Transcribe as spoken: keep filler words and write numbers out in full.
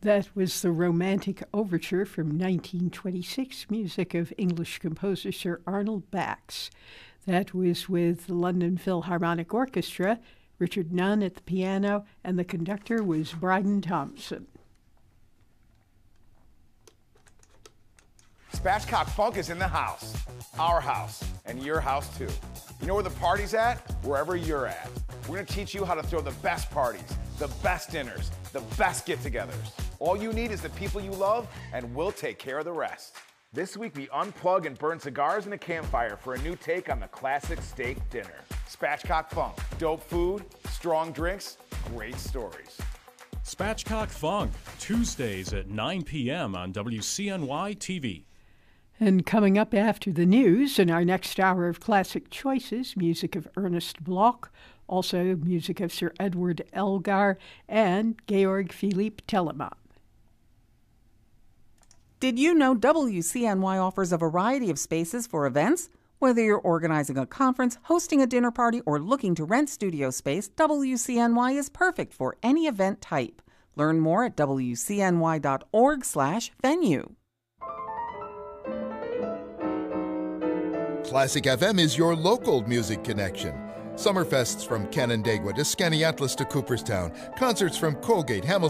That was the Romantic Overture from nineteen twenty-six, music of English composer Sir Arnold Bax. That was with the London Philharmonic Orchestra, Richard Nunn at the piano, and the conductor was Bryden Thompson. Spatchcock Funk is in the house. Our house, and your house too. You know where the party's at? Wherever you're at. We're gonna teach you how to throw the best parties, the best dinners, the best get-togethers. All you need is the people you love, and we'll take care of the rest. This week, we unplug and burn cigars in a campfire for a new take on the classic steak dinner. Spatchcock Funk. Dope food, strong drinks, great stories. Spatchcock Funk, Tuesdays at nine p m on W C N Y T V. And coming up after the news, in our next hour of Classic Choices, music of Ernest Bloch, also music of Sir Edward Elgar and Georg Philipp Telemann. Did you know W C N Y offers a variety of spaces for events? Whether you're organizing a conference, hosting a dinner party, or looking to rent studio space, W C N Y is perfect for any event type. Learn more at W C N Y dot org slash venue. Classic F M is your local music connection. Summerfests from Canandaigua to Skaneateles to Cooperstown, concerts from Colgate, Hamilton,